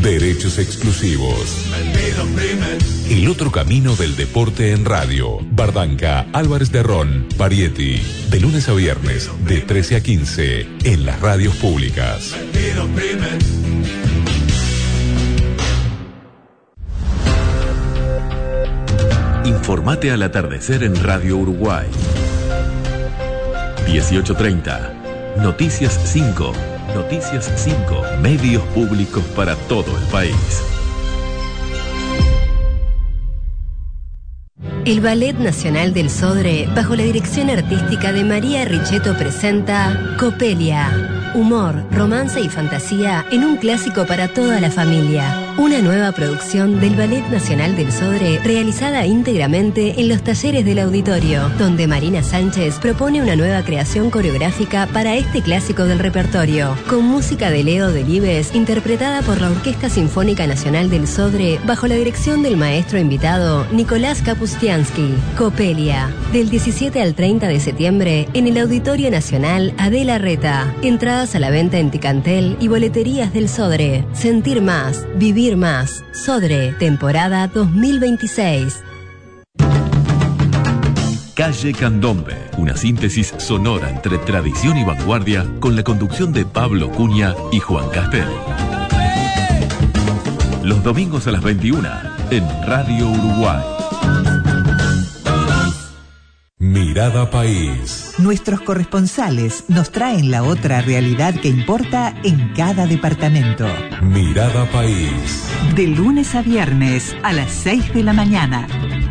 Derechos exclusivos. El otro camino del deporte en radio. Bardanca, Álvarez de Ron, Parietti. De lunes a viernes, de 13 a 15, en las radios públicas. Informate al atardecer en Radio Uruguay. 18:30. Noticias 5. Noticias 5. Medios públicos para todo el país. El Ballet Nacional del Sodre, bajo la dirección artística de María Richetto, presenta Copelia. Humor, romance y fantasía en un clásico para toda la familia. Una nueva producción del Ballet Nacional del Sodre, realizada íntegramente en los talleres del auditorio, donde Marina Sánchez propone una nueva creación coreográfica para este clásico del repertorio, con música de Leo Delibes, interpretada por la Orquesta Sinfónica Nacional del Sodre, bajo la dirección del maestro invitado Nicolás Kapustiansky. Copelia, del 17 al 30 de septiembre, en el Auditorio Nacional Adela Reta. Entradas a la venta en Ticantel y boleterías del Sodre. Sentir más, vivir más. Sodre, temporada 2026. Calle Candombe, una síntesis sonora entre tradición y vanguardia, con la conducción de Pablo Cunha y Juan Castel. Los domingos a las 21 en Radio Uruguay. Mirada País. Nuestros corresponsales nos traen la otra realidad que importa en cada departamento. Mirada País. De lunes a viernes a las 6 de la mañana.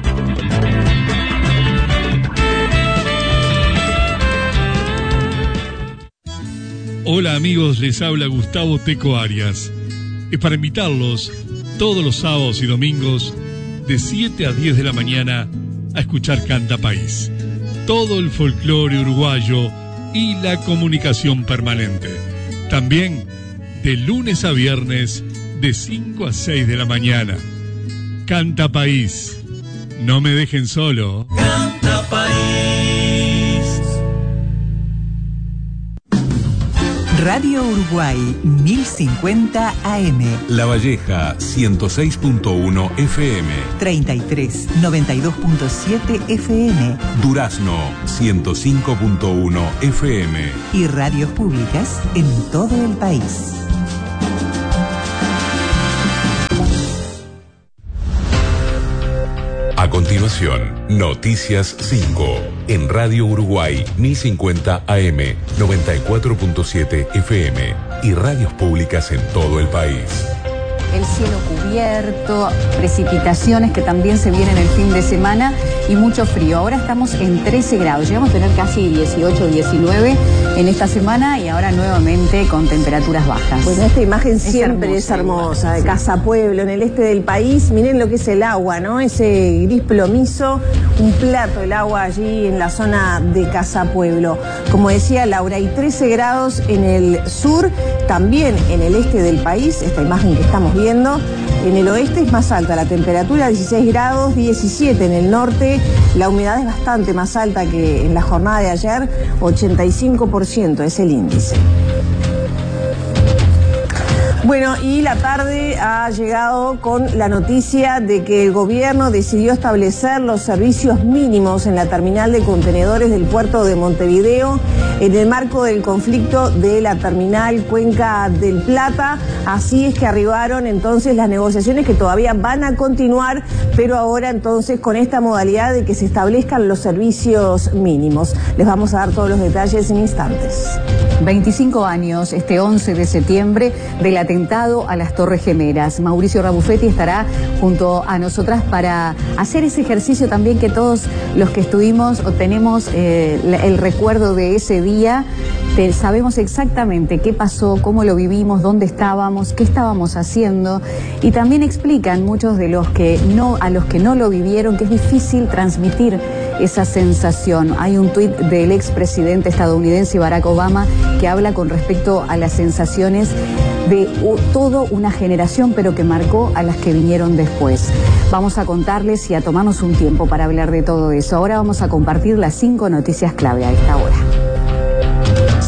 Hola amigos, les habla Gustavo Teco Arias. Es para invitarlos todos los sábados y domingos de 7 a 10 de la mañana a escuchar Canta País. Todo el folclore uruguayo y la comunicación permanente. También de lunes a viernes de 5 a 6 de la mañana. Canta País. No me dejen solo. Canta País. Radio Uruguay 1050 AM. La Valleja 106.1 FM. 33 92.7 FM. Durazno 105.1 FM. Y radios públicas en todo el país. A continuación, Noticias 5, en Radio Uruguay 1050 AM, 94.7 FM y radios públicas en todo el país. El cielo cubierto, precipitaciones que también se vienen el fin de semana y mucho frío. Ahora estamos en 13 grados, llegamos a tener casi 18, 19 en esta semana y ahora nuevamente con temperaturas bajas. Bueno, esta imagen siempre es hermosa, de Casa Pueblo, en el este del país. Miren lo que es el agua, ¿no? Ese gris plomizo, un plato el agua allí en la zona de Casa Pueblo. Como decía Laura, hay 13 grados en el sur, también en el este del país, esta imagen que estamos viendo. En el oeste es más alta la temperatura, 16 grados, 17 en el norte. La humedad es bastante más alta que en la jornada de ayer, 85% es el índice. Bueno, y la tarde ha llegado con la noticia de que el gobierno decidió establecer los servicios mínimos en la terminal de contenedores del puerto de Montevideo en el marco del conflicto de la terminal Cuenca del Plata. Así es que arribaron entonces las negociaciones que todavía van a continuar, pero ahora entonces con esta modalidad de que se establezcan los servicios mínimos. Les vamos a dar todos los detalles en instantes. 25 años, este 11 de septiembre, del atentado a las Torres Gemelas. Mauricio Rabufetti estará junto a nosotras para hacer ese ejercicio también que todos los que estuvimos o tenemos el recuerdo de ese día. Sabemos exactamente qué pasó, cómo lo vivimos, dónde estábamos, qué estábamos haciendo, y también explican muchos de los que no, a los que no lo vivieron, que es difícil transmitir esa sensación. Hay un tuit del expresidente estadounidense Barack Obama que habla con respecto a las sensaciones de toda una generación, pero que marcó a las que vinieron después. Vamos a contarles y a tomarnos un tiempo para hablar de todo eso. Ahora vamos a compartir las 5 noticias clave a esta hora.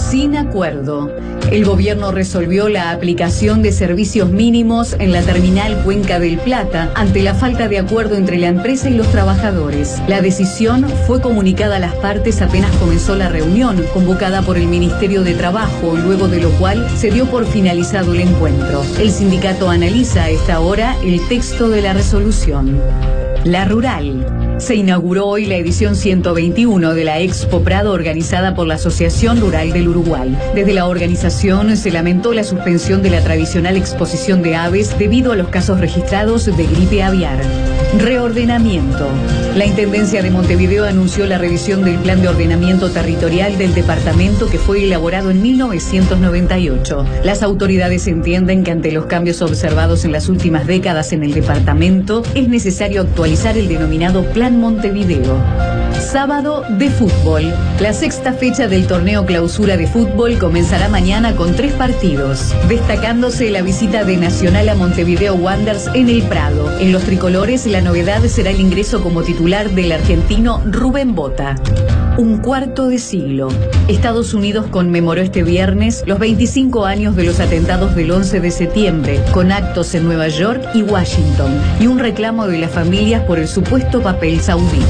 Sin acuerdo. El gobierno resolvió la aplicación de servicios mínimos en la terminal Cuenca del Plata ante la falta de acuerdo entre la empresa y los trabajadores. La decisión fue comunicada a las partes apenas comenzó la reunión, convocada por el Ministerio de Trabajo, luego de lo cual se dio por finalizado el encuentro. El sindicato analiza a esta hora el texto de la resolución. La Rural. Se inauguró hoy la edición 121 de la Expo Prado organizada por la Asociación Rural del Uruguay. Desde la organización se lamentó la suspensión de la tradicional exposición de aves debido a los casos registrados de gripe aviar. Reordenamiento. La Intendencia de Montevideo anunció la revisión del Plan de Ordenamiento Territorial del departamento que fue elaborado en 1998. Las autoridades entienden que ante los cambios observados en las últimas décadas en el departamento es necesario actualizar el denominado Plan Montevideo. Sábado de fútbol. La sexta fecha del torneo clausura de fútbol comenzará mañana con 3 partidos, destacándose la visita de Nacional a Montevideo Wanderers en el Prado. En los tricolores la novedad será el ingreso como titular del argentino Rubén Bota. Un cuarto de siglo. Estados Unidos conmemoró este viernes los 25 años de los atentados del 11 de septiembre, con actos en Nueva York y Washington, y un reclamo de las familias por el supuesto papel saudí.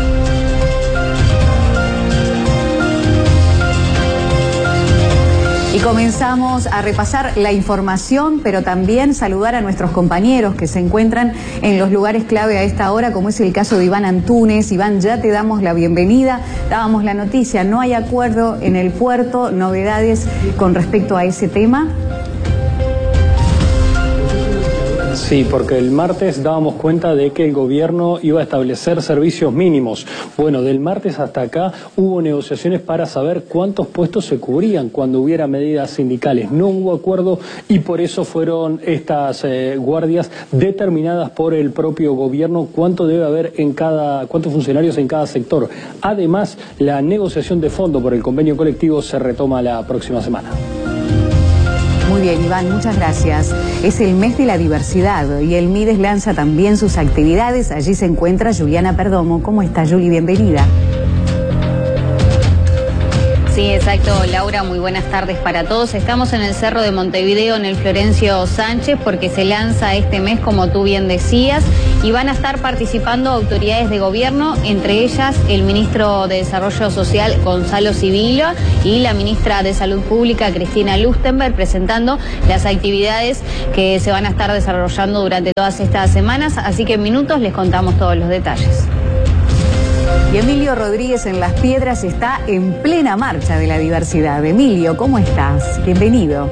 Y comenzamos a repasar la información, pero también saludar a nuestros compañeros que se encuentran en los lugares clave a esta hora, como es el caso de Iván Antunes. Iván, ya te damos la bienvenida. Dábamos la noticia, no hay acuerdo en el puerto, novedades con respecto a ese tema. Sí, porque el martes dábamos cuenta de que el gobierno iba a establecer servicios mínimos. Bueno, del martes hasta acá hubo negociaciones para saber cuántos puestos se cubrían cuando hubiera medidas sindicales. No hubo acuerdo y por eso fueron estas guardias determinadas por el propio gobierno cuánto debe haber cuántos funcionarios en cada sector. Además, la negociación de fondo por el convenio colectivo se retoma la próxima semana. Muy bien, Iván, muchas gracias. Es el mes de la diversidad y el MIDES lanza también sus actividades. Allí se encuentra Juliana Perdomo. ¿Cómo está, Juli? Bienvenida. Sí, exacto, Laura, muy buenas tardes para todos. Estamos en el Cerro de Montevideo, en el Florencio Sánchez, porque se lanza este mes, como tú bien decías, y van a estar participando autoridades de gobierno, entre ellas el ministro de Desarrollo Social, Gonzalo Sibila, y la ministra de Salud Pública, Cristina Lustenberg, presentando las actividades que se van a estar desarrollando durante todas estas semanas, así que en minutos les contamos todos los detalles. Y Emilio Rodríguez en Las Piedras está en plena marcha de la diversidad. Emilio, ¿cómo estás? Bienvenido.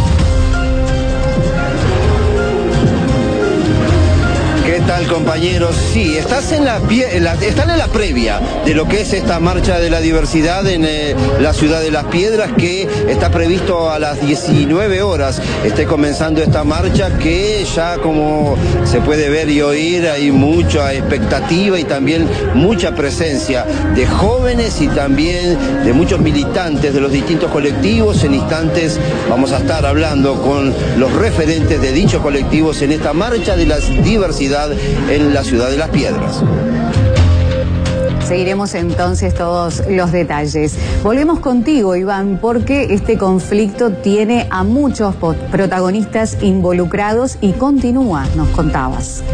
¿Qué tal, compañeros? Sí, están en la previa de lo que es esta marcha de la diversidad en la ciudad de Las Piedras, que está previsto a las 19 horas. Esté comenzando esta marcha que ya, como se puede ver y oír, hay mucha expectativa y también mucha presencia de jóvenes y también de muchos militantes de los distintos colectivos. En instantes vamos a estar hablando con los referentes de dichos colectivos en esta marcha de la diversidad en la ciudad de Las Piedras. Seguiremos entonces todos los detalles. Volvemos contigo, Iván, porque este conflicto tiene a muchos protagonistas involucrados y continúa, nos contabas.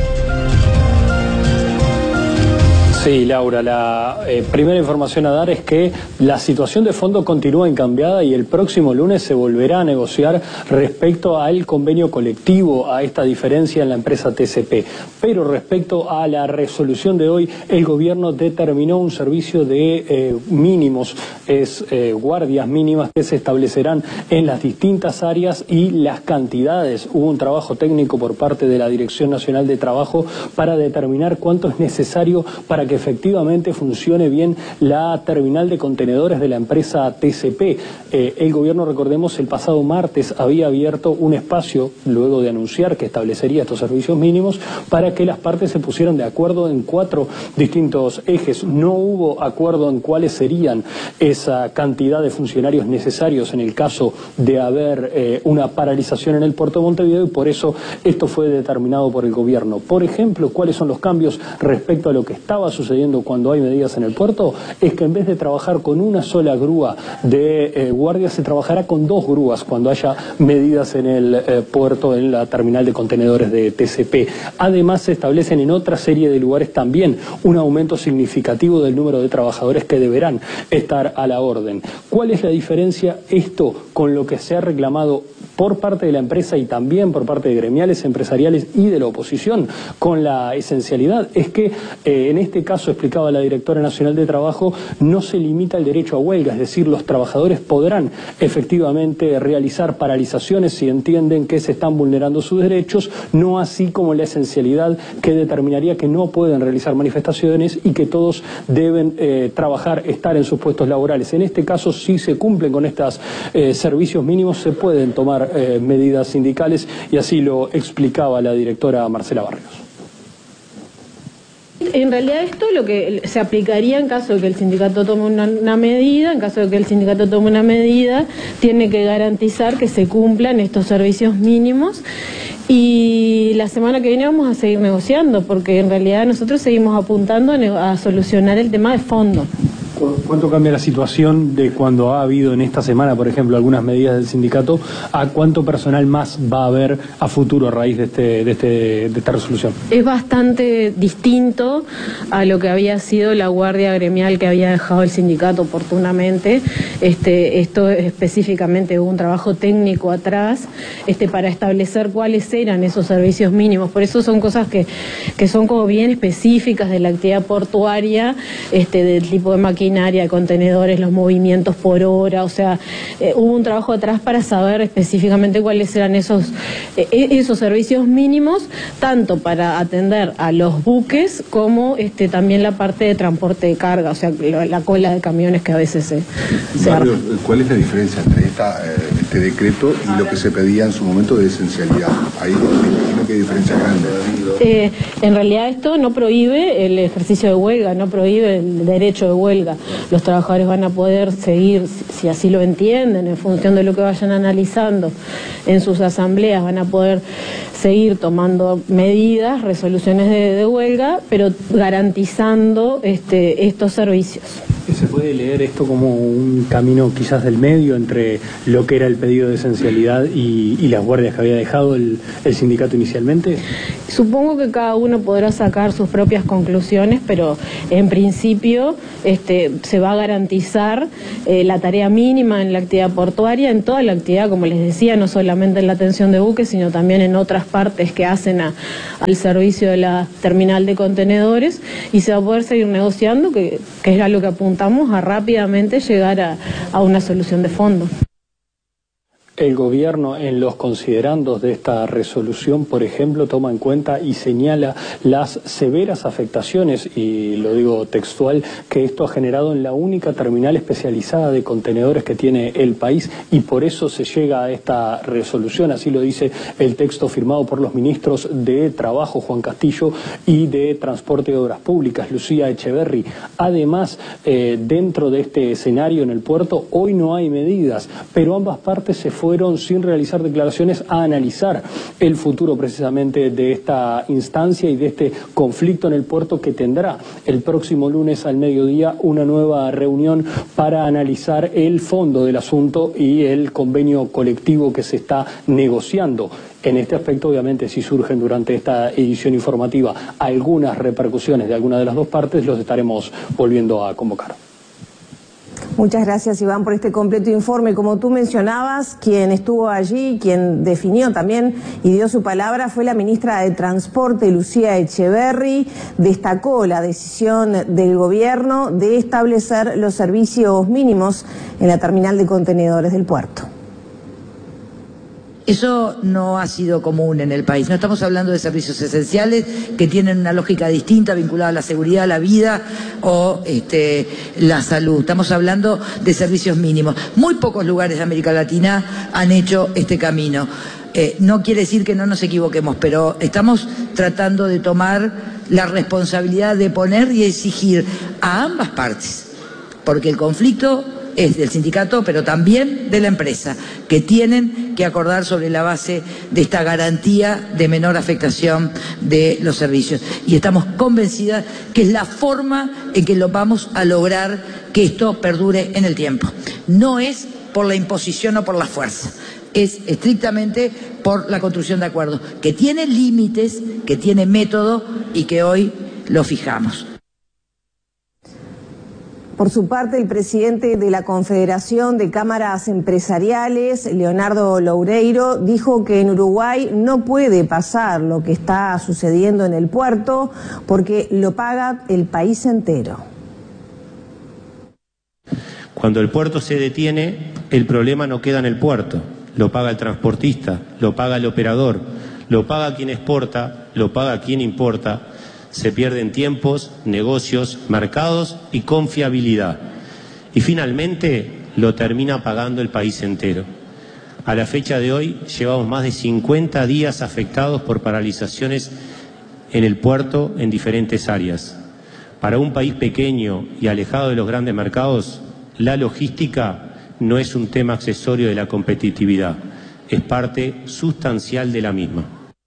Sí, Laura, la primera información a dar es que la situación de fondo continúa incambiada y el próximo lunes se volverá a negociar respecto al convenio colectivo, a esta diferencia en la empresa TCP. Pero respecto a la resolución de hoy, el gobierno determinó un servicio de mínimos, guardias mínimas que se establecerán en las distintas áreas y las cantidades. Hubo un trabajo técnico por parte de la Dirección Nacional de Trabajo para determinar cuánto es necesario para que efectivamente funcione bien la terminal de contenedores de la empresa TCP. El gobierno, recordemos, el pasado martes había abierto un espacio, luego de anunciar que establecería estos servicios mínimos, para que las partes se pusieran de acuerdo en 4 distintos ejes. No hubo acuerdo en cuáles serían esa cantidad de funcionarios necesarios en el caso de haber una paralización en el puerto de Montevideo, y por eso esto fue determinado por el gobierno. Por ejemplo, ¿cuáles son los cambios respecto a lo que estaba sucediendo cuando hay medidas en el puerto es que en vez de trabajar con una sola grúa de guardia, se trabajará con 2 grúas cuando haya medidas en el puerto, en la terminal de contenedores de TCP. Además, se establecen en otra serie de lugares también un aumento significativo del número de trabajadores que deberán estar a la orden. ¿Cuál es la diferencia esto con lo que se ha reclamado por parte de la empresa y también por parte de gremiales, empresariales y de la oposición con la esencialidad? Es que en este caso, explicaba la directora nacional de Trabajo, no se limita el derecho a huelga, es decir, los trabajadores podrán efectivamente realizar paralizaciones si entienden que se están vulnerando sus derechos, no así como la esencialidad que determinaría que no pueden realizar manifestaciones y que todos deben trabajar, estar en sus puestos laborales. En este caso, si se cumplen con estos servicios mínimos, se pueden tomar medidas sindicales, y así lo explicaba la directora Marcela Barrios. En realidad esto es lo que se aplicaría en caso de que el sindicato tome una medida. En caso de que el sindicato tome una medida, tiene que garantizar que se cumplan estos servicios mínimos. Y la semana que viene vamos a seguir negociando, porque en realidad nosotros seguimos apuntando a solucionar el tema de fondo. ¿Cuánto cambia la situación de cuando ha habido en esta semana, por ejemplo, algunas medidas del sindicato, a cuánto personal más va a haber a futuro a raíz de esta resolución? Es bastante distinto a lo que había sido la guardia gremial que había dejado el sindicato oportunamente. Esto específicamente hubo un trabajo técnico atrás para establecer cuáles eran esos servicios mínimos. Por eso son cosas que son como bien específicas de la actividad portuaria, del tipo de maquinaria, contenedores, los movimientos por hora. O sea, hubo un trabajo atrás para saber específicamente cuáles eran esos servicios mínimos, tanto para atender a los buques como también la parte de transporte de carga, o sea, la cola de camiones que a veces se arma. ¿Cuál es la diferencia entre este decreto y lo que se pedía en su momento de esencialidad? Ahí imagino que hay diferencia grande. En realidad esto no prohíbe el ejercicio de huelga, no prohíbe el derecho de huelga. Los trabajadores van a poder seguir, si así lo entienden, en función de lo que vayan analizando en sus asambleas, van a poder seguir tomando medidas, resoluciones de huelga, pero garantizando estos servicios. ¿Se puede leer esto como un camino quizás del medio entre lo que era el pedido de esencialidad y las guardias que había dejado el sindicato inicialmente? Supongo que cada uno podrá sacar sus propias conclusiones, pero en principio se va a garantizar la tarea mínima en la actividad portuaria, en toda la actividad, como les decía, no solamente en la atención de buques, sino también en otras partes que hacen al servicio de la terminal de contenedores, y se va a poder seguir negociando, que es a lo que apuntamos, a rápidamente llegar a una solución de fondo. El gobierno, en los considerandos de esta resolución, por ejemplo, toma en cuenta y señala las severas afectaciones, y lo digo textual, que esto ha generado en la única terminal especializada de contenedores que tiene el país, y por eso se llega a esta resolución. Así lo dice el texto firmado por los ministros de Trabajo, Juan Castillo, y de Transporte y Obras Públicas, Lucía Echeverri. Además, dentro de este escenario en el puerto, hoy no hay medidas, pero ambas partes se fueron sin realizar declaraciones a analizar el futuro precisamente de esta instancia y de este conflicto en el puerto, que tendrá el próximo lunes al mediodía una nueva reunión para analizar el fondo del asunto y el convenio colectivo que se está negociando. En este aspecto, obviamente, si surgen durante esta edición informativa algunas repercusiones de alguna de las dos partes, los estaremos volviendo a convocar. Muchas gracias, Iván, por este completo informe. Como tú mencionabas, quien estuvo allí, quien definió también y dio su palabra, fue la ministra de Transporte, Lucía Echeverri. Destacó la decisión del gobierno de establecer los servicios mínimos en la terminal de contenedores del puerto. Eso no ha sido común en el país. No estamos hablando de servicios esenciales que tienen una lógica distinta vinculada a la seguridad, la vida o la salud. Estamos hablando de servicios mínimos. Muy pocos lugares de América Latina han hecho este camino. No quiere decir que no nos equivoquemos, pero estamos tratando de tomar la responsabilidad de poner y exigir a ambas partes, porque el conflicto es del sindicato, pero también de la empresa, que tienen que acordar sobre la base de esta garantía de menor afectación de los servicios. Y estamos convencidas que es la forma en que lo vamos a lograr que esto perdure en el tiempo. No es por la imposición o por la fuerza, es estrictamente por la construcción de acuerdos, que tiene límites, que tiene método y que hoy lo fijamos. Por su parte, el presidente de la Confederación de Cámaras Empresariales, Leonardo Loureiro, dijo que en Uruguay no puede pasar lo que está sucediendo en el puerto porque lo paga el país entero. Cuando el puerto se detiene, el problema no queda en el puerto, lo paga el transportista, lo paga el operador, lo paga quien exporta, lo paga quien importa. Se pierden tiempos, negocios, mercados y confiabilidad. Y finalmente lo termina pagando el país entero. A la fecha de hoy llevamos más de 50 días afectados por paralizaciones en el puerto en diferentes áreas. Para un país pequeño y alejado de los grandes mercados, la logística no es un tema accesorio de la competitividad, es parte sustancial de la misma.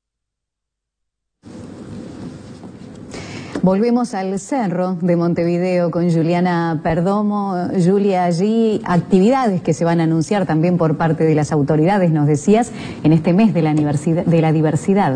Volvemos al Cerro de Montevideo con Juliana Perdomo. Julia, allí actividades que se van a anunciar también por parte de las autoridades, nos decías, en este mes de la diversidad.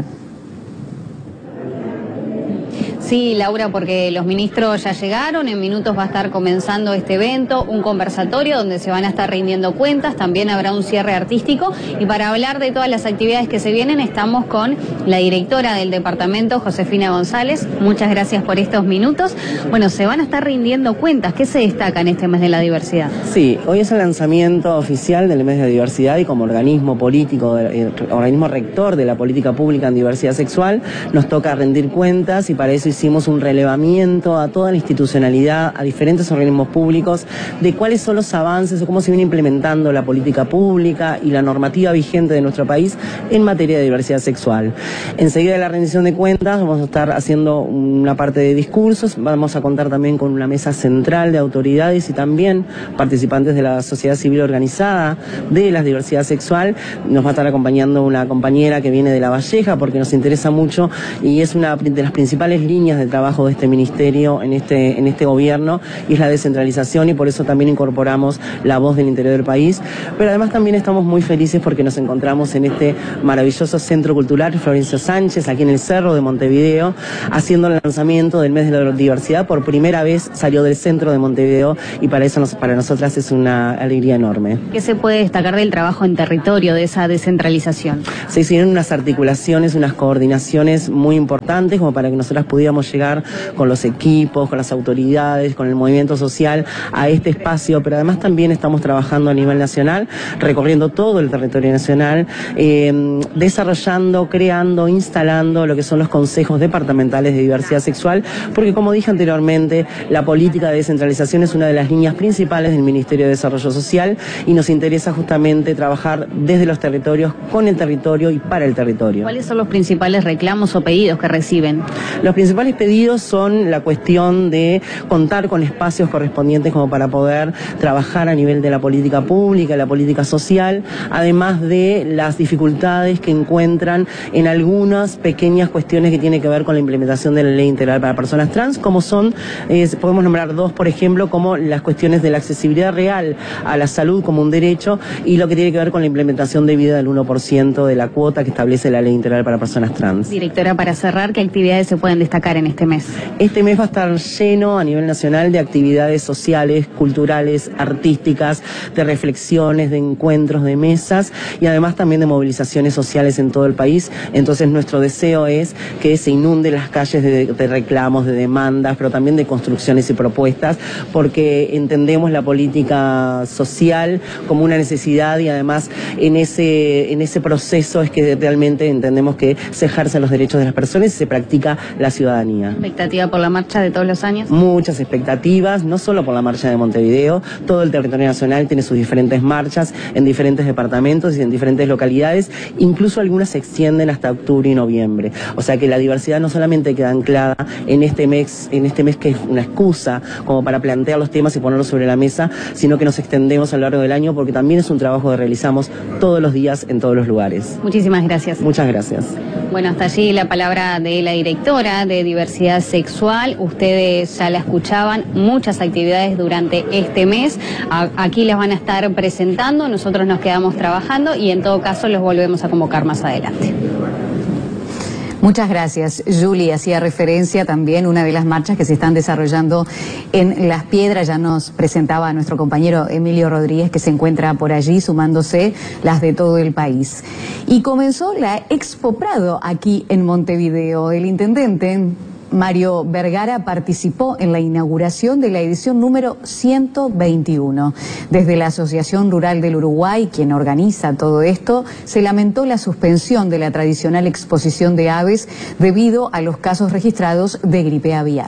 Sí, Laura, porque los ministros ya llegaron, en minutos va a estar comenzando este evento, un conversatorio donde se van a estar rindiendo cuentas, también habrá un cierre artístico y para hablar de todas las actividades que se vienen estamos con la directora del departamento, Josefina González. Muchas gracias por estos minutos. Bueno, se van a estar rindiendo cuentas. ¿Qué se destaca en este mes de la diversidad? Sí, hoy es el lanzamiento oficial del mes de la diversidad y como organismo político, organismo rector de la política pública en diversidad sexual, nos toca rendir cuentas y para eso hicimos un relevamiento a toda la institucionalidad, a diferentes organismos públicos, de cuáles son los avances o cómo se viene implementando la política pública y la normativa vigente de nuestro país en materia de diversidad sexual. Enseguida de la rendición de cuentas vamos a estar haciendo una parte de discursos, vamos a contar también con una mesa central de autoridades y también participantes de la sociedad civil organizada de la diversidad sexual. Nos va a estar acompañando una compañera que viene de La Valleja porque nos interesa mucho y es una de las principales líneas de trabajo de este ministerio en este gobierno y es la descentralización y por eso también incorporamos la voz del interior del país, pero además también estamos muy felices porque nos encontramos en este maravilloso centro cultural Florencio Sánchez, aquí en el Cerro de Montevideo, haciendo el lanzamiento del mes de la diversidad. Por primera vez salió del centro de Montevideo y para eso para nosotras es una alegría enorme. ¿Qué se puede destacar del trabajo en territorio, de esa descentralización? Se hicieron unas articulaciones, unas coordinaciones muy importantes como para que nosotras pudiéramos llegar con los equipos, con las autoridades, con el movimiento social a este espacio, pero además también estamos trabajando a nivel nacional, recorriendo todo el territorio nacional, desarrollando, creando, instalando lo que son los consejos departamentales de diversidad sexual, porque como dije anteriormente, la política de descentralización es una de las líneas principales del Ministerio de Desarrollo Social y nos interesa justamente trabajar desde los territorios, con el territorio y para el territorio. ¿Cuáles son los principales reclamos o pedidos que reciben? Los principales pedidos son la cuestión de contar con espacios correspondientes como para poder trabajar a nivel de la política pública, la política social, además de las dificultades que encuentran en algunas pequeñas cuestiones que tienen que ver con la implementación de la Ley Integral para Personas Trans, como son, podemos nombrar dos, por ejemplo, como las cuestiones de la accesibilidad real a la salud como un derecho y lo que tiene que ver con la implementación debida del 1% de la cuota que establece la Ley Integral para Personas Trans. Directora, para cerrar, ¿qué actividades se pueden destacar en este mes? Este mes va a estar lleno a nivel nacional de actividades sociales, culturales, artísticas, de reflexiones, de encuentros, de mesas y además también de movilizaciones sociales en todo el país. Entonces nuestro deseo es que se inunden las calles de reclamos, de demandas, pero también de construcciones y propuestas, porque entendemos la política social como una necesidad y además en ese proceso es que realmente entendemos que se ejercen los derechos de las personas y se practica la ciudadanía. ciudadanía. ¿Expectativa por la marcha de todos los años? Muchas expectativas, no solo por la marcha de Montevideo, todo el territorio nacional tiene sus diferentes marchas en diferentes departamentos y en diferentes localidades, incluso algunas se extienden hasta octubre y noviembre. O sea que la diversidad no solamente queda anclada en este mes que es una excusa como para plantear los temas y ponerlos sobre la mesa, sino que nos extendemos a lo largo del año porque también es un trabajo que realizamos todos los días en todos los lugares. Muchísimas gracias. Muchas gracias. Bueno, hasta allí la palabra de la directora de Diversidad Sexual. Ustedes ya la escuchaban, muchas actividades durante este mes. Aquí las van a estar presentando, nosotros nos quedamos trabajando y en todo caso los volvemos a convocar más adelante. Muchas gracias, Julie. Hacía referencia también a una de las marchas que se están desarrollando en Las Piedras. Ya nos presentaba a nuestro compañero Emilio Rodríguez, que se encuentra por allí sumándose las de todo el país. Y comenzó la Expo Prado aquí en Montevideo. El intendente Mario Vergara participó en la inauguración de la edición número 121. Desde la Asociación Rural del Uruguay, quien organiza todo esto, se lamentó la suspensión de la tradicional exposición de aves debido a los casos registrados de gripe aviar.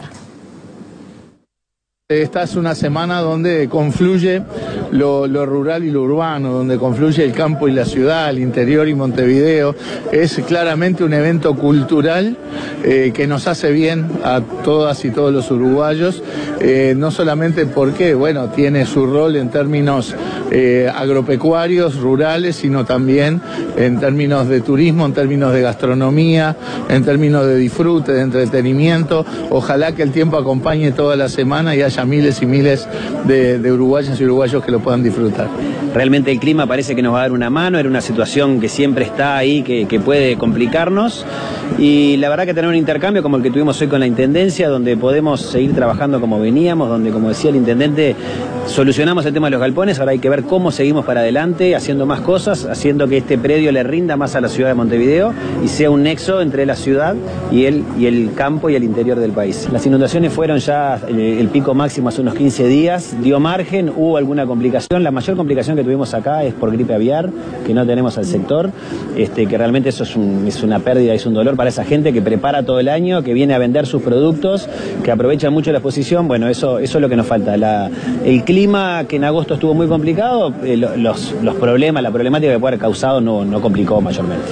Esta es una semana donde confluye lo rural y lo urbano, donde confluye el campo y la ciudad, el interior y Montevideo. Es claramente un evento cultural que nos hace bien a todas y todos los uruguayos, no solamente porque, bueno, tiene su rol en términos agropecuarios, rurales, sino también en términos de turismo, en términos de gastronomía, en términos de disfrute, de entretenimiento. Ojalá que el tiempo acompañe toda la semana y haya miles y miles de uruguayas y uruguayos que lo puedan disfrutar. Realmente el clima parece que nos va a dar una mano, era una situación que siempre está ahí, que puede complicarnos, y la verdad que tener un intercambio como el que tuvimos hoy con la Intendencia, donde podemos seguir trabajando como veníamos, donde, como decía el Intendente, solucionamos el tema de los galpones, ahora hay que ver cómo seguimos para adelante, haciendo más cosas, haciendo que este predio le rinda más a la ciudad de Montevideo y sea un nexo entre la ciudad y el campo y el interior del país. Las inundaciones fueron ya el pico máximo hace unos 15 días, dio margen, hubo alguna complicación. La mayor complicación que tuvimos acá es por gripe aviar, que no tenemos al sector, que realmente eso es una pérdida, es un dolor para esa gente que prepara todo el año, que viene a vender sus productos, que aprovecha mucho la exposición. Bueno, eso es lo que nos falta. El clima, que en agosto estuvo muy complicado, los problemas, la problemática que puede haber causado no complicó mayormente.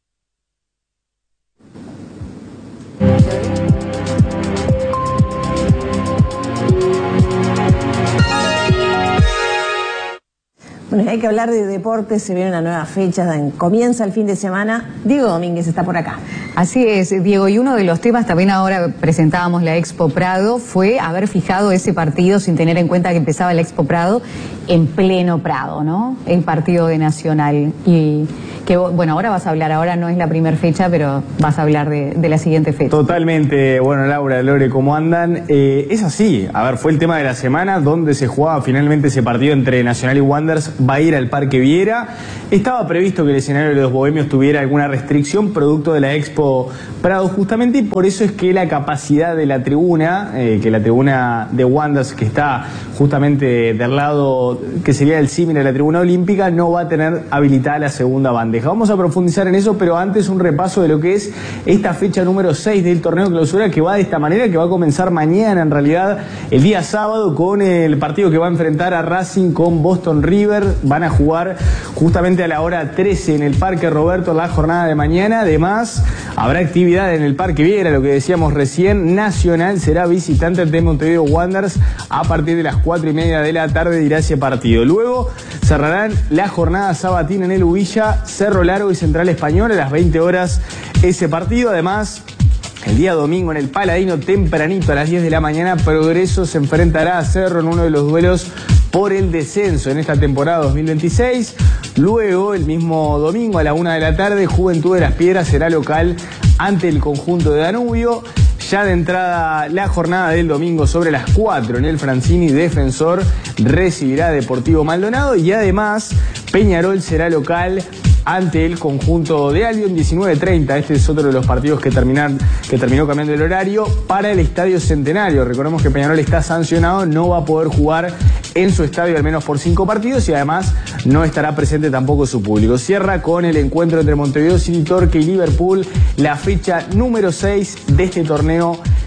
Bueno, hay que hablar de deportes, se viene una nueva fecha, comienza el fin de semana. Diego Domínguez está por acá. Así es, Diego, y uno de los temas, también ahora presentábamos la Expo Prado, fue haber fijado ese partido sin tener en cuenta que empezaba la Expo Prado en pleno Prado, ¿no? El partido de Nacional. Y que, bueno, ahora vas a hablar, ahora no es la primera fecha, pero vas a hablar de la siguiente fecha. Totalmente, bueno, Laura, Lore, ¿cómo andan? Es así, a ver, fue el tema de la semana donde se jugaba finalmente ese partido entre Nacional y Wanderers. Va a ir al Parque Viera. Estaba previsto que el escenario de los bohemios tuviera alguna restricción producto de la Expo Prado justamente, y por eso es que la capacidad de la tribuna, que la tribuna de Wanderers, que está justamente del lado que sería el símil de la tribuna olímpica, no va a tener habilitada la segunda bandeja. Vamos a profundizar en eso, pero antes un repaso de lo que es esta fecha número 6 del torneo clausura, que va de esta manera, que va a comenzar mañana, en realidad, el día sábado, con el partido que va a enfrentar a Racing con Boston River. Van a jugar justamente a la hora 13 en el Parque Roberto la jornada de mañana. Además, habrá actividad en el Parque Viera, lo que decíamos recién. Nacional será visitante de Montevideo Wanderers. A partir de las 4:30 de la tarde irá ese partido. Luego cerrarán la jornada sabatina en el Ubilla, Cerro Largo y Central Español a las 20 horas ese partido. Además, el día domingo en el Paladino, tempranito a las 10 de la mañana, Progreso se enfrentará a Cerro en uno de los duelos por el descenso en esta temporada 2026. Luego, el mismo domingo a la 1 de la tarde, Juventud de las Piedras será local ante el conjunto de Danubio. Ya de entrada, la jornada del domingo sobre las 4 en el Francini, Defensor recibirá a Deportivo Maldonado, y además Peñarol será local ante el conjunto de Albion, 19:30. Este es otro de los partidos que terminó cambiando el horario para el Estadio Centenario. Recordemos que Peñarol está sancionado, no va a poder jugar en su estadio al menos por 5 partidos, y además no estará presente tampoco su público. Cierra con el encuentro entre Montevideo City Torque y Liverpool la fecha número 6 de este torneo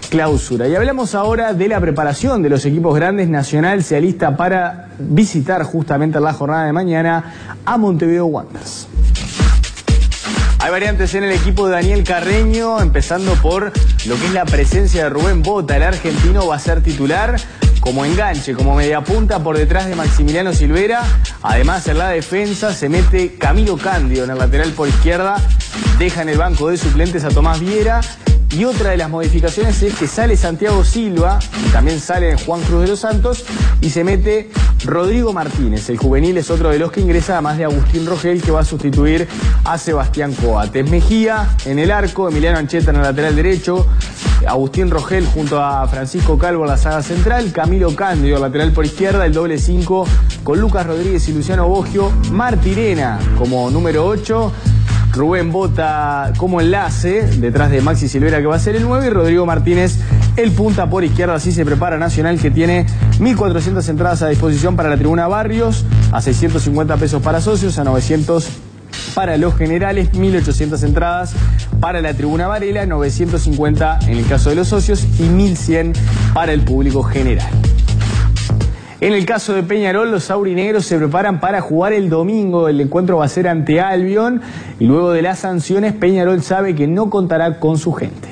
Clausura. Y hablamos ahora de la preparación de los equipos grandes. Nacional se alista para visitar justamente en la jornada de mañana a Montevideo Wanderers. Hay variantes en el equipo de Daniel Carreño, empezando por lo que es la presencia de Rubén Bota. El argentino va a ser titular como enganche, como mediapunta por detrás de Maximiliano Silvera. Además, en la defensa se mete Camilo Cándido en el lateral por izquierda. Deja en el banco de suplentes a Tomás Viera. Y otra de las modificaciones es que sale Santiago Silva, y también sale Juan Cruz de los Santos, y se mete Rodrigo Martínez. El juvenil es otro de los que ingresa, además de Agustín Rogel, que va a sustituir a Sebastián Coates. Mejía en el arco, Emiliano Ancheta en el lateral derecho, Agustín Rogel junto a Francisco Calvo en la saga central, Camilo Cándido lateral por izquierda, el doble 5 con Lucas Rodríguez y Luciano Boggio, Martirena como número 8, Rubén Bota como enlace, detrás de Maxi Silvera que va a ser el 9, y Rodrigo Martínez el punta por izquierda. Así se prepara Nacional, que tiene 1.400 entradas a disposición para la tribuna Barrios, a 650 pesos para socios, a 900 para los generales, 1.800 entradas para la tribuna Varela, 950 en el caso de los socios y 1.100 para el público general. En el caso de Peñarol, los aurinegros se preparan para jugar el domingo. El encuentro va a ser ante Albion y luego de las sanciones, Peñarol sabe que no contará con su gente.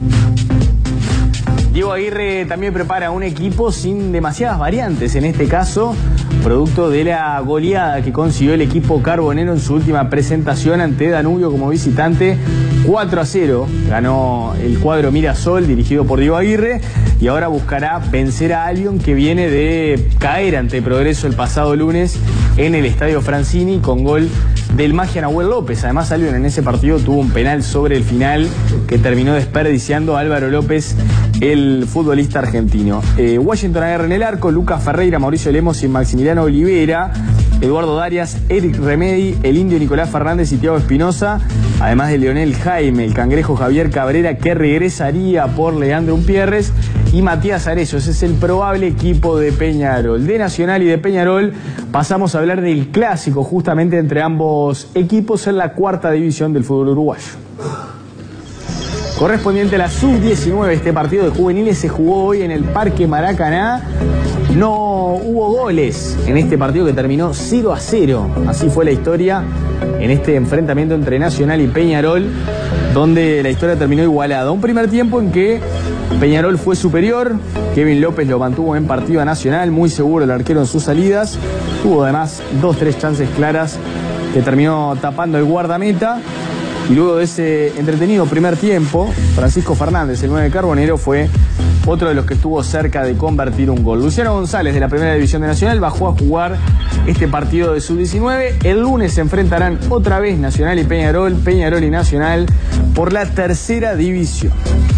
Diego Aguirre también prepara un equipo sin demasiadas variantes, en este caso producto de la goleada que consiguió el equipo carbonero en su última presentación ante Danubio como visitante. 4-0 ganó el cuadro Mirasol, dirigido por Diego Aguirre, y ahora buscará vencer a Albion, que viene de caer ante Progreso el pasado lunes en el Estadio Francini con gol del Magia Nahuel López. Además, Albion en ese partido tuvo un penal sobre el final que terminó desperdiciando a Álvaro López, el futbolista argentino. Washington Aguirre en el arco, Lucas Ferreira, Mauricio Lemos y Maximiliano Olivera, Eduardo Darias, Eric Remedi, el indio Nicolás Fernández y Thiago Espinosa, además de Leonel Jaime, el cangrejo Javier Cabrera, que regresaría por Leandro Umpierres, y Matías Arezzo. Ese es el probable equipo de Peñarol. De Nacional y de Peñarol pasamos a hablar del clásico justamente entre ambos equipos en la cuarta división del fútbol uruguayo. Correspondiente a la sub-19, este partido de juveniles se jugó hoy en el Parque Maracaná. No hubo goles en este partido, que terminó 0-0. Así fue la historia en este enfrentamiento entre Nacional y Peñarol, donde la historia terminó igualada. Un primer tiempo en que Peñarol fue superior, Kevin López lo mantuvo en partido a Nacional, muy seguro el arquero en sus salidas. Tuvo además 2-3 chances claras que terminó tapando el guardameta. Y luego de ese entretenido primer tiempo, Francisco Fernández, el 9 carbonero, fue otro de los que estuvo cerca de convertir un gol. Luciano González, de la Primera División de Nacional, bajó a jugar este partido de sub-19. El lunes se enfrentarán otra vez Nacional y Peñarol, Peñarol y Nacional, por la tercera división.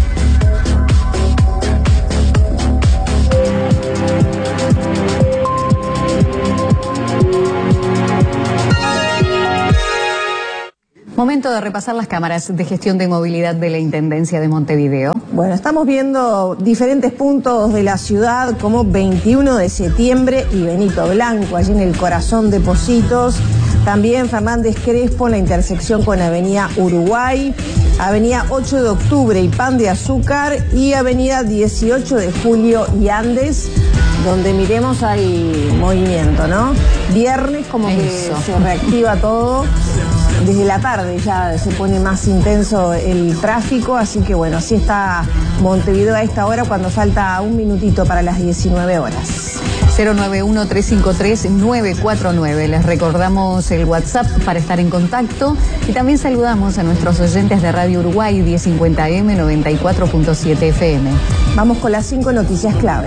Momento de repasar las cámaras de gestión de movilidad de la Intendencia de Montevideo. Bueno, estamos viendo diferentes puntos de la ciudad, como 21 de septiembre y Benito Blanco, allí en el corazón de Pocitos. También Fernández Crespo en la intersección con Avenida Uruguay, Avenida 8 de Octubre y Pan de Azúcar, y Avenida 18 de Julio y Andes, donde miremos hay movimiento, ¿no? Viernes como que se reactiva todo. Desde la tarde ya se pone más intenso el tráfico, así que bueno, así está Montevideo a esta hora, cuando falta un minutito para las 19 horas. 091-353-949. Les recordamos el WhatsApp para estar en contacto, y también saludamos a nuestros oyentes de Radio Uruguay 1050M 94.7 FM. Vamos con las 5 noticias clave.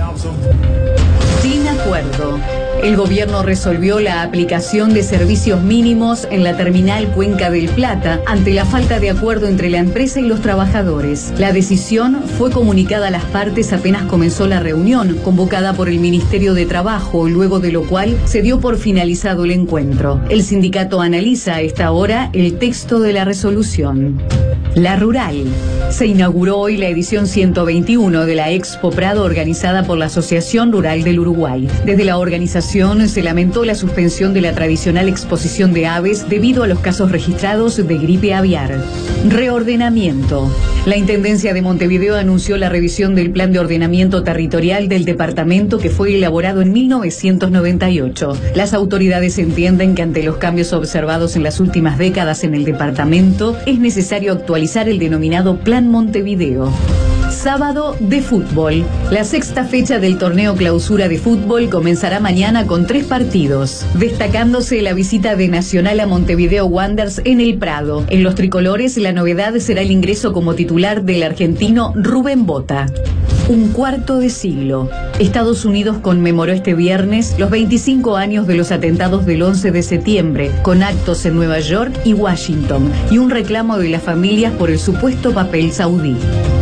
Sin acuerdo. El gobierno resolvió la aplicación de servicios mínimos en la terminal Cuenca del Plata ante la falta de acuerdo entre la empresa y los trabajadores. La decisión fue comunicada a las partes apenas comenzó la reunión, convocada por el Ministerio de Trabajo, luego de lo cual se dio por finalizado el encuentro. El sindicato analiza a esta hora el texto de la resolución. La Rural. Se inauguró hoy la edición 121 de la Expo Prado, organizada por la Asociación Rural del Uruguay. Desde la organización se lamentó la suspensión de la tradicional exposición de aves debido a los casos registrados de gripe aviar. Reordenamiento. La Intendencia de Montevideo anunció la revisión del Plan de Ordenamiento Territorial del departamento que fue elaborado en 1998. Las autoridades entienden que ante los cambios observados en las últimas décadas en el departamento, es necesario actualizar el denominado Plan Montevideo. Sábado de fútbol. La sexta fecha del torneo clausura de fútbol comenzará mañana con 3 partidos, destacándose la visita de Nacional a Montevideo Wanderers en el Prado. En los tricolores, la novedad será el ingreso como titular del argentino Rubén Bota. Un cuarto de siglo. Estados Unidos conmemoró este viernes los 25 años de los atentados del 11 de septiembre, con actos en Nueva York y Washington, y un reclamo de las familias por el supuesto papel saudí.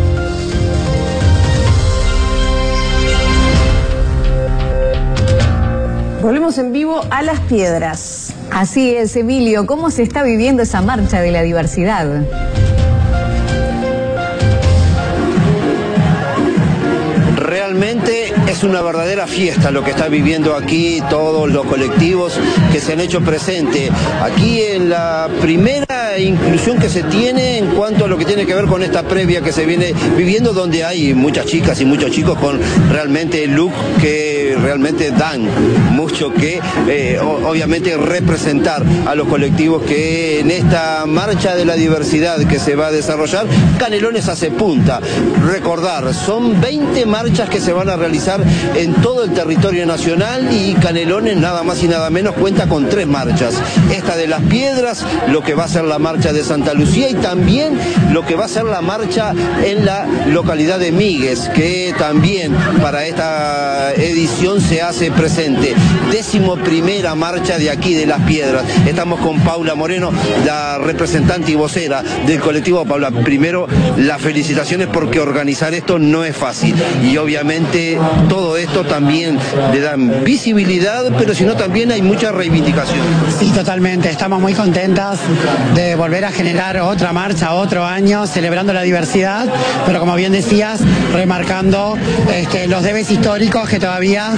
Volvemos en vivo a Las Piedras. Así es, Emilio, ¿cómo se está viviendo esa marcha de la diversidad? Realmente es una verdadera fiesta lo que está viviendo aquí todos los colectivos que se han hecho presente. Aquí en la primera inclusión que se tiene en cuanto a lo que tiene que ver con esta previa que se viene viviendo, donde hay muchas chicas y muchos chicos con realmente look que realmente dan mucho que obviamente representar a los colectivos que en esta marcha de la diversidad que se va a desarrollar, Canelones hace punta. Recordar, son 20 marchas que se van a realizar en todo el territorio nacional y Canelones nada más y nada menos cuenta con 3 marchas. Esta de Las Piedras, lo que va a ser la marcha de Santa Lucía y también lo que va a ser la marcha en la localidad de Míguez, que también para esta edición se hace presente. 11ª marcha de aquí de Las Piedras. Estamos con Paula Moreno, la representante y vocera del colectivo. Paula, primero las felicitaciones porque organizar esto no es fácil y obviamente todo esto también le dan visibilidad, pero si no también hay mucha reivindicación. Sí, totalmente, estamos muy contentas de volver a generar otra marcha, otro año, celebrando la diversidad, pero como bien decías, remarcando los debes históricos que todavía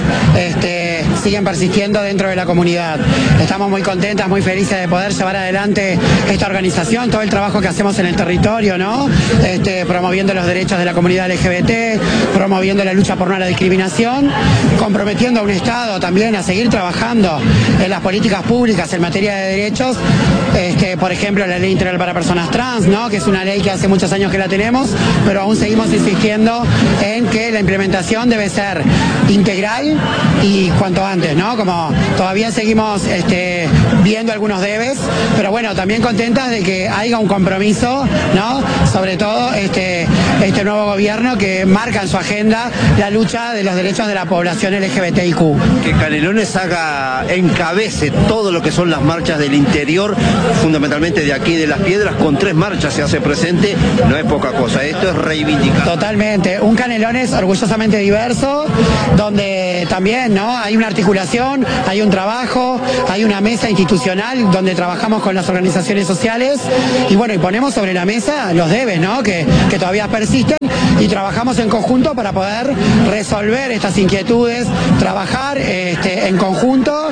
siguen persistiendo dentro de la comunidad. Estamos muy contentas, muy felices de poder llevar adelante esta organización, todo el trabajo que hacemos en el territorio, ¿no? Promoviendo los derechos de la comunidad LGBT, promoviendo la lucha por no la discriminación, comprometiendo a un Estado también a seguir trabajando en las políticas públicas en materia de derechos, por ejemplo la ley integral para personas trans, ¿no? Que es una ley que hace muchos años que la tenemos, pero aún seguimos insistiendo en que la implementación debe ser integral y cuanto antes, ¿no? Como todavía seguimos viendo algunos debes, pero bueno, también contentas de que haya un compromiso, ¿no? Sobre todo este nuevo gobierno que marca en su agenda la lucha de los derechos de la población LGBTIQ. Que Canelones encabece todo lo que son las marchas del interior, fundamentalmente de aquí de Las Piedras, con 3 marchas se hace presente, no es poca cosa, esto es reivindicar. Totalmente, un Canelones orgullosamente diverso, donde también, ¿no? Hay una articulación, hay un trabajo, hay una mesa institucional donde trabajamos con las organizaciones sociales y bueno, y ponemos sobre la mesa los debes, ¿no? Que todavía persisten y trabajamos en conjunto para poder resolver estas inquietudes, trabajar en conjunto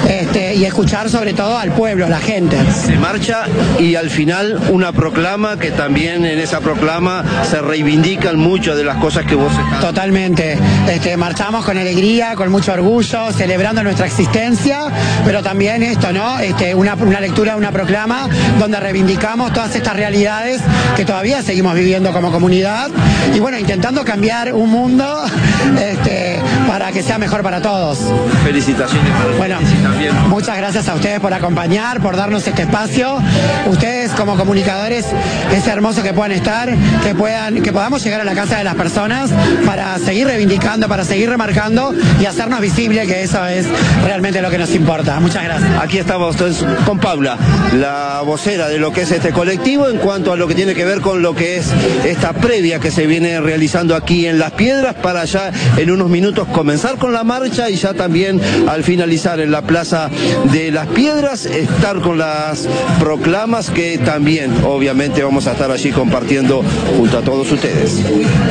y escuchar sobre todo al pueblo, a la gente. Se marcha y al final una proclama que también en esa proclama se reivindican muchas de las cosas que vos estás. Totalmente, marchamos con alegría, con mucho orgullo, celebrando nuestra existencia, pero también esto, ¿no? Una lectura de una proclama donde reivindicamos todas estas realidades que todavía seguimos viviendo como comunidad y bueno, intentando cambiar un mundo para que sea mejor para todos. Felicitaciones. Bueno, muchas gracias a ustedes por acompañar, por darnos este espacio. Ustedes como comunicadores, es hermoso que puedan estar, que podamos llegar a la casa de las personas para seguir reivindicando, para seguir remarcando y hacernos visible, que eso es realmente lo que nos importa. Muchas gracias. Aquí estamos con Paula, la vocera de lo que es este colectivo en cuanto a lo que tiene que ver con lo que es esta previa que se viene realizando aquí en Las Piedras para ya en unos minutos comenzar con la marcha y ya también al finalizar en la plaza de Las Piedras estar con las proclamas que también obviamente vamos a estar allí compartiendo junto a todos ustedes.